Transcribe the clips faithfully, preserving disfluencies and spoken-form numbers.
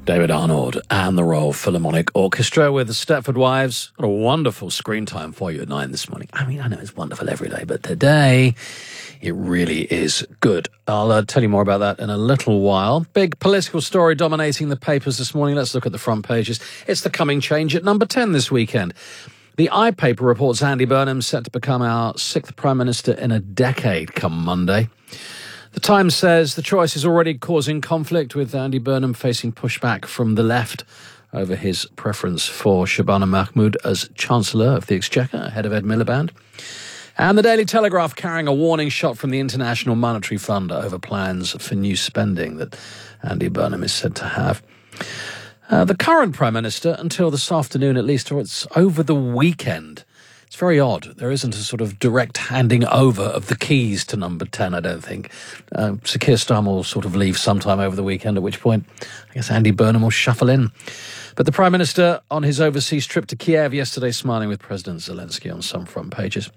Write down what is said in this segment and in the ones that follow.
David Arnold and the Royal Philharmonic Orchestra with the Stepford Wives. What a wonderful screen time for you at nine this morning. I mean, I know it's wonderful every day, but today it really is good. I'll uh, tell you more about that in a little while. Big political story dominating the papers this morning. Let's look at the front pages. It's the coming change at number ten this weekend. The iPaper reports Andy Burnham set to become our sixth Prime Minister in a decade come Monday. The Times says the choice is already causing conflict, with Andy Burnham facing pushback from the left over his preference for Shabana Mahmood as Chancellor of the Exchequer ahead of Ed Miliband. And the Daily Telegraph carrying a warning shot from the International Monetary Fund over plans for new spending that Andy Burnham is said to have. Uh, the current Prime Minister, until this afternoon at least, or it's over the weekend. It's very odd. There isn't a sort of direct handing over of the keys to number ten, I don't think. Uh, Sir Keir Starmer will sort of leave sometime over the weekend, at which point I guess Andy Burnham will shuffle in. But the Prime Minister on his overseas trip to Kiev yesterday, smiling with President Zelensky on some front pages.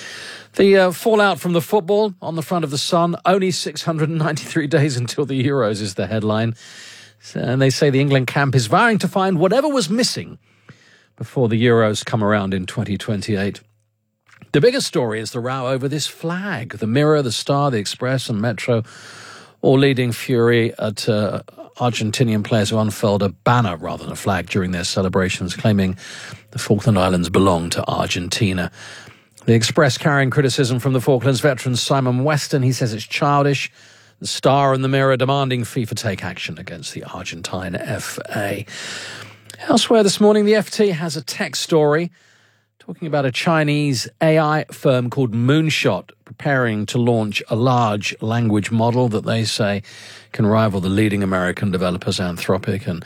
The uh, fallout from the football on the front of the Sun, only six hundred ninety-three days until the Euros is the headline. And they say the England camp is vowing to find whatever was missing before the Euros come around in twenty twenty-eight. The biggest story is the row over this flag. The Mirror, the Star, the Express and Metro all leading fury at uh, Argentinian players who unfurled a banner rather than a flag during their celebrations, claiming the Falkland Islands belong to Argentina. The Express carrying criticism from the Falklands veteran Simon Weston. He says it's childish. The Star and the Mirror demanding FIFA take action against the Argentine F A. Elsewhere this morning, the F T has a tech story talking about a Chinese A I firm called Moonshot preparing to launch a large language model that they say can rival the leading American developers Anthropic and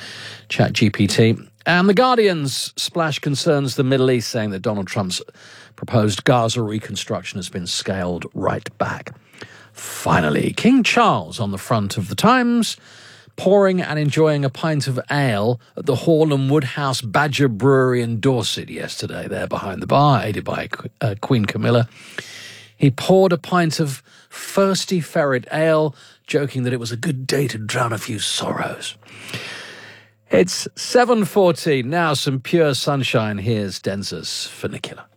ChatGPT. And The Guardian's splash concerns the Middle East, saying that Donald Trump's proposed Gaza reconstruction has been scaled right back. Finally, King Charles on the front of the Times, pouring and enjoying a pint of ale at the Hall and Woodhouse Badger Brewery in Dorset yesterday, there behind the bar, aided by uh, Queen Camilla. He poured a pint of thirsty ferret ale, joking that it was a good day to drown a few sorrows. It's seven fourteen now, some pure sunshine. Here's Denzer's Funicular.